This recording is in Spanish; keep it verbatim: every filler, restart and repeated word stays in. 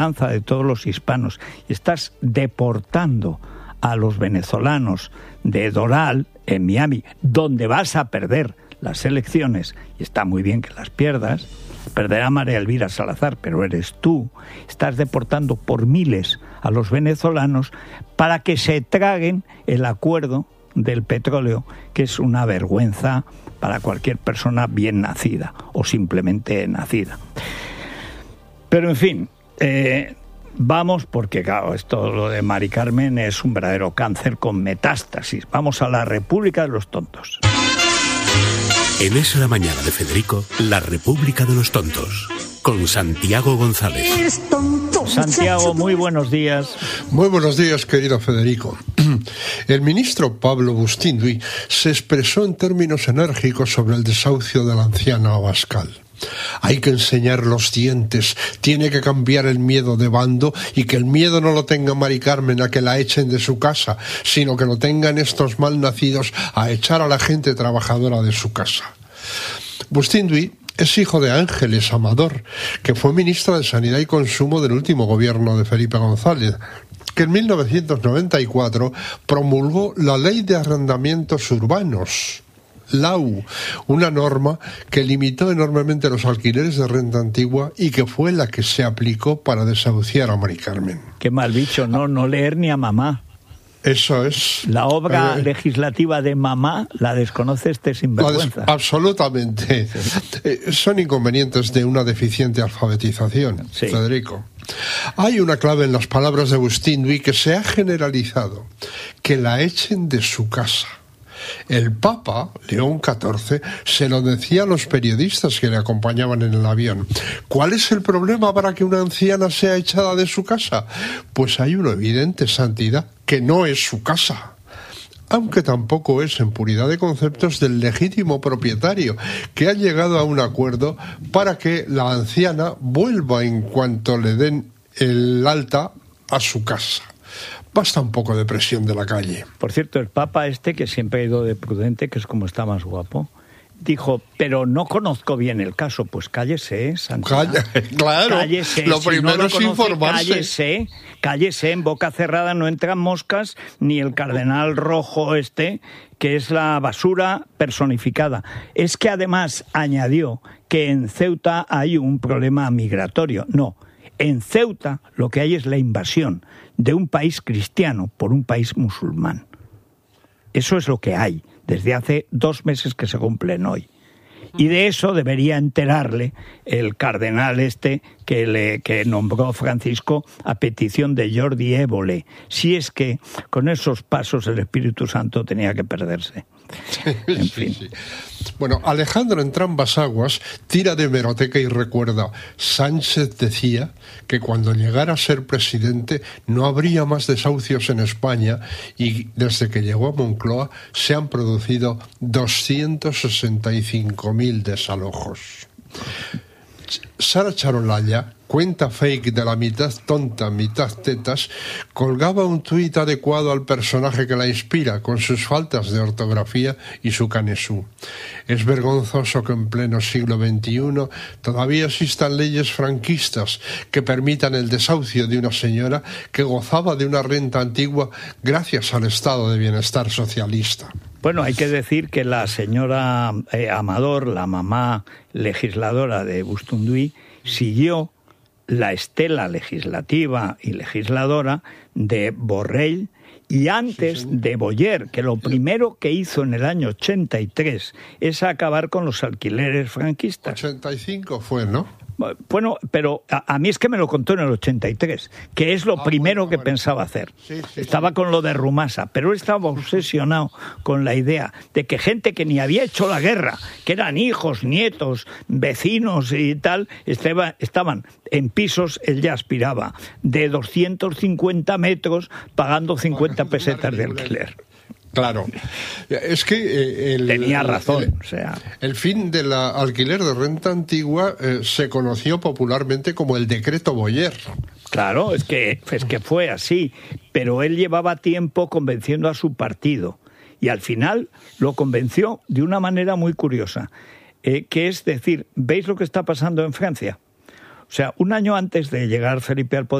de todos los hispanos y estás deportando a los venezolanos de Doral, en Miami, donde vas a perder las elecciones, y está muy bien que las pierdas, perderá María Elvira Salazar, pero eres tú, estás deportando por miles a los venezolanos para que se traguen el acuerdo del petróleo, que es una vergüenza para cualquier persona bien nacida o simplemente nacida. Pero en fin, eh, vamos, porque claro, esto lo de Mari Carmen es un verdadero cáncer con metástasis. Vamos a la República de los Tontos. En Es la Mañana de Federico, la República de los Tontos, con Santiago González. Santiago, muy buenos días. Muy buenos días, querido Federico. El ministro Pablo Bustinduy se expresó en términos enérgicos sobre el desahucio de la anciana Abascal. Hay que enseñar los dientes, tiene que cambiar el miedo de bando y que el miedo no lo tenga Mari Carmen a que la echen de su casa, sino que lo tengan estos malnacidos a echar a la gente trabajadora de su casa. Bustinduy es hijo de Ángeles Amador, que fue ministra de Sanidad y Consumo del último gobierno de Felipe González, que en mil novecientos noventa y cuatro promulgó la Ley de Arrendamientos Urbanos, L A U, una norma que limitó enormemente los alquileres de renta antigua y que fue la que se aplicó para desahuciar a Mari Carmen. Qué mal bicho, no, no leer ni a mamá. Eso es. La obra eh, legislativa de mamá la desconoce este sinvergüenza. Absolutamente. Sí. Eh, son inconvenientes de una deficiente alfabetización, sí. Federico. Hay una clave en las palabras de Bustinduy que se ha generalizado: que la echen de su casa. El Papa, León catorce, se lo decía a los periodistas que le acompañaban en el avión. ¿Cuál es el problema para que una anciana sea echada de su casa? Pues hay una evidente santidad, que no es su casa. Aunque tampoco es, en puridad de conceptos, del legítimo propietario, que ha llegado a un acuerdo para que la anciana vuelva en cuanto le den el alta a su casa. Basta un poco de presión de la calle. Por cierto, el Papa este, que siempre ha ido de prudente, que es como está más guapo, dijo, pero no conozco bien el caso. Pues cállese, Santiago. Calla, claro, cállese. lo si primero no lo es conoce, informarse. Cállese, cállese, en boca cerrada no entran moscas, ni el cardenal rojo este, que es la basura personificada. Es que además añadió que en Ceuta hay un problema migratorio. No, en Ceuta lo que hay es la invasión de un país cristiano por un país musulmán. Eso es lo que hay desde hace dos meses que se cumplen hoy. Y de eso debería enterarle el cardenal este que, le, que nombró Francisco a petición de Jordi Évole, si es que con esos pasos el Espíritu Santo tenía que perderse. En fin. Sí, sí. Bueno, Alejandro Entrambas Aguas tira de hemeroteca y recuerda: Sánchez decía que cuando llegara a ser presidente no habría más desahucios en España, y desde que llegó a Moncloa se han producido doscientos sesenta y cinco mil desalojos. Sara Charolalla, cuenta fake de la mitad tonta, mitad tetas, colgaba un tuit adecuado al personaje que la inspira, con sus faltas de ortografía y su canesú. Es vergonzoso que en pleno siglo veintiuno todavía existan leyes franquistas que permitan el desahucio de una señora que gozaba de una renta antigua gracias al estado de bienestar socialista. Bueno, hay que decir que la señora eh, Amador, la mamá legisladora de Bustinduy, siguió la estela legislativa y legisladora de Borrell y antes sí, de Boyer, que lo primero que hizo en el año ochenta y tres es acabar con los alquileres franquistas. ochenta y cinco fue, ¿no? Bueno, pero a, a mí es que me lo contó en el ochenta y tres, que es lo ah, primero bueno, que bueno. pensaba hacer. Sí, sí, estaba sí. con lo de Rumasa, pero él estaba obsesionado con la idea de que gente que ni había hecho la guerra, que eran hijos, nietos, vecinos y tal, estaba, estaban en pisos, él ya aspiraba, de doscientos cincuenta metros, pagando cincuenta pesetas de alquiler. Claro, es que el, tenía razón, el, o sea, el fin del alquiler de renta antigua eh, se conoció popularmente como el decreto Boyer. Claro, es que es que fue así, pero él llevaba tiempo convenciendo a su partido y al final lo convenció de una manera muy curiosa, eh, que es decir, ¿veis lo que está pasando en Francia? O O sea, un año antes de llegar Felipe al poder,